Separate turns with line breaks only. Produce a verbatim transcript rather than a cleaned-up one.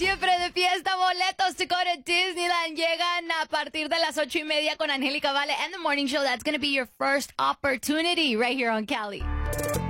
siempre de fiesta. Boletos to go to Disneyland llegan a partir de las ocho y media con Angélica Vale and the Morning Show. That's going to be your first opportunity right here on Cali.